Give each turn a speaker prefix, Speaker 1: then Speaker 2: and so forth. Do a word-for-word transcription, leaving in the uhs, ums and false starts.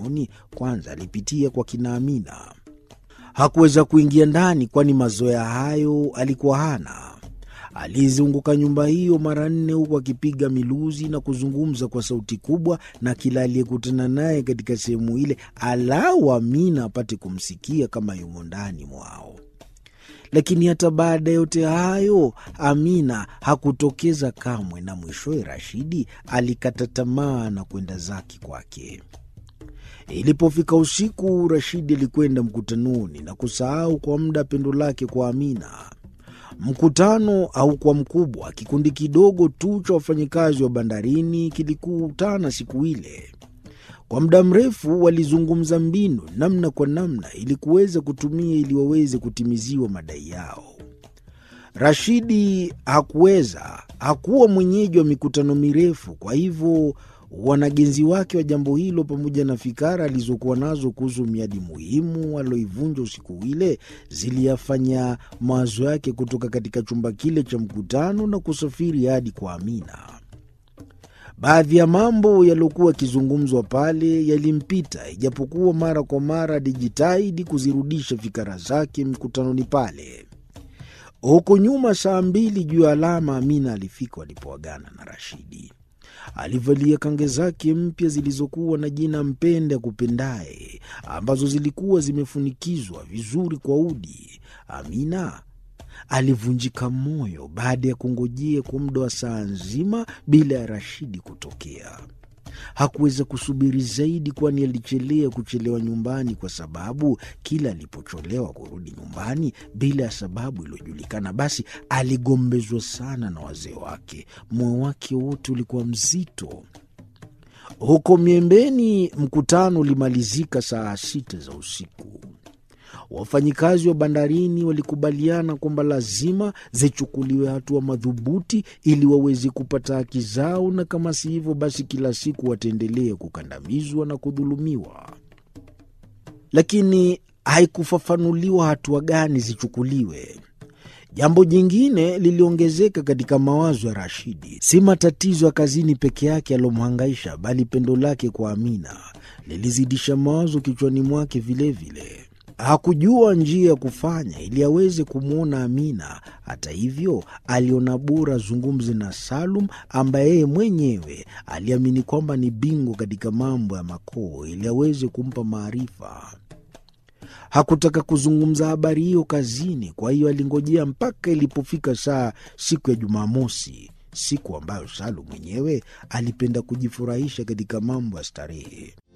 Speaker 1: mkutanoni, kwanza alipitia kwa kina Amina. Hakuweza kuingia ndani kwani mazoea hayo alikuwa hana. Alizunguka nyumba hiyo mara nne huku akipiga miluzi na kuzungumza kwa sauti kubwa na kila aliyekutana naye katika sehemu ile, alau Amina apate kumsikia kama yumo ndani mwao. Lakini hata baada yote hayo Amina hakutokeza kamwe, na mwishowe Rashidi alikata tamaa na kwenda zake kwake. Ilipofika usiku, Rashidi alikwenda mkutanoni na kusahau kwa muda pendo lake kwa Amina. Mkutano haukuwa mkubwa. Kikundi kidogo tu cha wafanyikazi wa bandarini kilikutana siku ile. Kwa muda mrefu walizungumza mbinu namna kwa namna ili kuweza kutumia ili waweze kutimiziwa madai yao. Rashidi hakuweza, hakuwa mwenyeji wa mikutano mirefu, kwa hivyo wanagenzi wake wa jambo hilo pamoja na fikara alizokuwa nazo kuhusu miadi muhimu aloivunja usiku ile ziliyafanya mawazo yake kutoka katika chumba kile cha mkutano na kusafiri hadi kwa Amina. Baadhi ya mambo yaliokuwa yakizungumzwa pale yalimpita, ijapokuwa mara kwa mara alijitahidi kuzirudisha fikara zake mkutanoni pale. Huko nyuma, saa mbili juu ya alama, Amina alifika walipoagana na Rashidi. Alivalia kange zake mpya zilizokuwa na jina Mpende Akupendaye, ambazo zilikuwa zimefunikizwa vizuri kwa udi. Amina alivunjika moyo baada ya kungojea kwa muda wa saa nzima bila ya Rashidi kutokea. Hakuweza kusubiri zaidi, kwani alichelea kuchelewa nyumbani, kwa sababu kila alipocholewa kurudi nyumbani bila ya sababu iliyojulikana, basi aligombezwa sana na wazee wake. Moyo wake wote ulikuwa mzito. Huko Miembeni, mkutano ulimalizika saa sita za usiku. Wafanyikazi wa bandarini walikubaliana kwamba lazima zichukuliwe hatua madhubuti ili waweze kupata haki zao, na kama si hivyo basi kila siku wataendelea kukandamizwa na kudhulumiwa. Lakini haikufafanuliwa hatua gani zichukuliwe. Jambo jingine liliongezeka katika mawazo ya Rashidi. Si matatizo ya kazini peke yake alomhangaisha, bali pendo lake kwa Amina lilizidisha mawazo kichwani mwake vilevile. Hakujua njia ya kufanya ili aweze kumwona Amina. Hata hivyo, aliona bora zungumze na Salum, ambaye yeye mwenyewe aliamini kwamba ni bingwa katika mambo ya makoo, ili aweze kumpa maarifa. Hakutaka kuzungumza habari hiyo kazini, kwa hiyo alingojea mpaka ilipofika saa siku ya Jumamosi, siku ambayo Salum mwenyewe alipenda kujifurahisha katika mambo ya starehe.